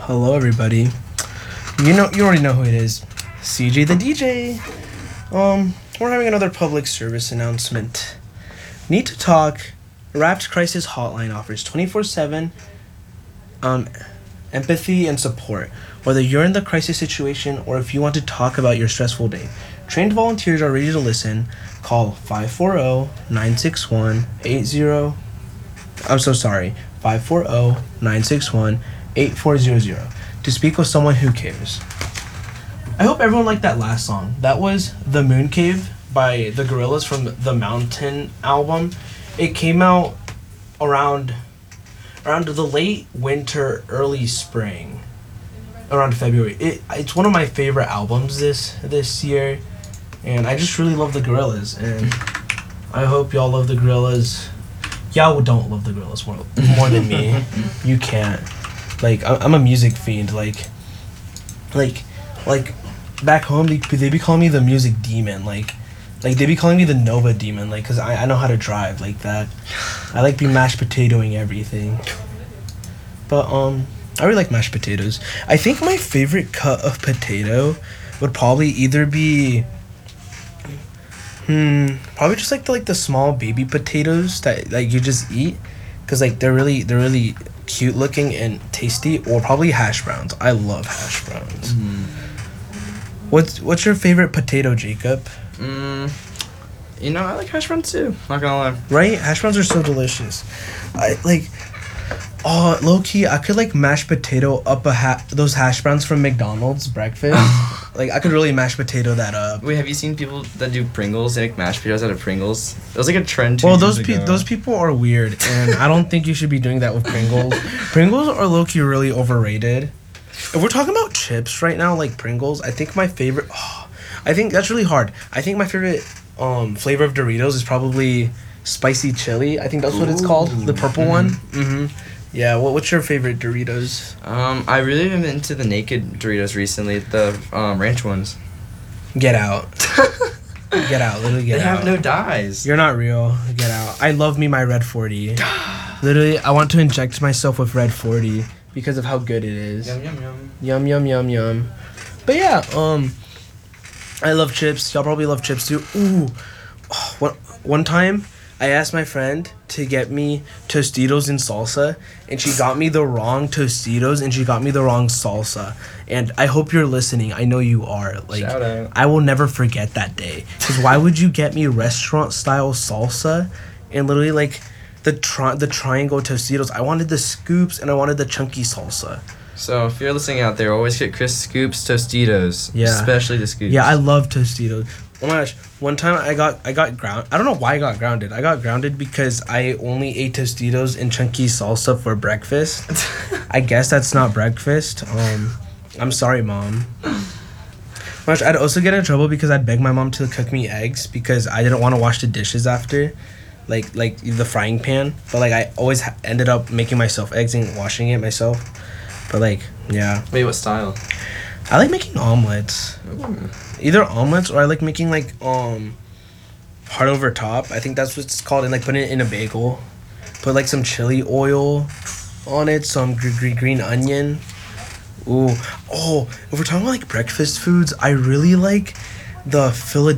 Hello, everybody. You already know who it is. CJ the DJ. We're having another public service announcement. Need to talk. Wrapped Crisis Hotline offers 24/7 empathy and support. Whether you're in the crisis situation or if you want to talk about your stressful day, trained volunteers are ready to listen. Call 540-961-80. I'm so sorry. 540-961-8400 to speak with someone who cares. I hope everyone liked that last song. That was The Moon Cave by the Gorillaz from the Mountain album. It came out around the late winter, early spring, around February. It's one of my favorite albums this year, and I just really love the Gorillaz, and I hope y'all love the Gorillaz. Y'all don't love the Gorillaz more than me. You can't. Like, I'm a music fiend. Like back home, they be calling me the music demon. Like they be calling me the Nova demon. Like, cause I know how to drive like that. I like be mashed potatoing everything. But I really like mashed potatoes. I think my favorite cut of potato would probably either be probably just like the small baby potatoes that like you just eat, cause like they're really cute looking and tasty, or probably hash browns. I love hash browns. What's your favorite potato, Jacob? I like hash browns too. Not gonna lie. Right? Hash browns are so delicious. Low key, I could like mash potato up those hash browns from McDonald's breakfast. Like, I could really mash potato that up. Wait, have you seen people that do Pringles? They make mashed potatoes out of Pringles. It was like a trend. Well, those people are weird, and I don't think you should be doing that with Pringles. Pringles are low key really overrated. If we're talking about chips right now, like Pringles, I think my favorite. I think that's really hard. I think my favorite flavor of Doritos is probably spicy chili. I think that's what it's called, the purple one. Mm-hmm. Yeah, what's your favorite Doritos? I really been into the naked Doritos recently, the ranch ones. Get out. Get out, literally get out. They have no dyes. You're not real. Get out. I love me my Red 40. Literally, I want to inject myself with Red 40 because of how good it is. Yum, yum, yum. Yum, yum, yum, yum. But yeah, I love chips. Y'all probably love chips too. Ooh. One time, I asked my friend to get me Tostitos and salsa, and she got me the wrong Tostitos and she got me the wrong salsa. And I hope you're listening. I know you are. Like, shout out. I will never forget that day. Because why would you get me restaurant style salsa and literally like the triangle Tostitos? I wanted the scoops and I wanted the chunky salsa. So if you're listening out there, always get Chris Scoops Tostitos. Yeah. Especially the scoops. Yeah, I love Tostitos. Oh my gosh, one time I got grounded. I don't know why I got grounded. I got grounded because I only ate Tostitos and chunky salsa for breakfast. I guess that's not breakfast. I'm sorry, Mom. Gosh, I'd also get in trouble because I'd beg my mom to cook me eggs because I didn't want to wash the dishes after, like the frying pan. But like I always ended up making myself eggs and washing it myself. But like, yeah. Wait, what style? I like making omelets. Ooh. Either omelets or I like making like hard over top. I think that's what it's called, and like putting it in a bagel. Put like some chili oil on it, some green onion. Ooh. Oh, if we're talking about like breakfast foods, I really like the Philadelphia